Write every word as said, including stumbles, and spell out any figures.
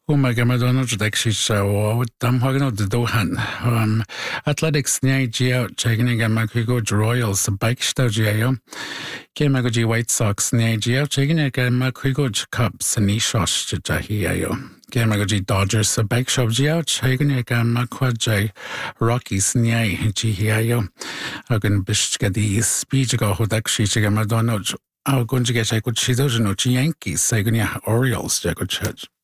Umaga Madonna Dexy so Dam Hogano the Dohan. Um Athletics Niagio, Chagniga Makigo Royals, the bike stogio. Kemagoji White Sox Niagio, Chagniga Makigo Cups and Nishosh Jahio. Kemagoji Dodgers, the bike shop Gio, Chagniga Makwaja Rockies Niai Gihio. Ogan Bishkadi speech go Hodakshi Chigamadonna. I'm going to get a good Chido no Yankees, Sagunia Orioles, Jago Church.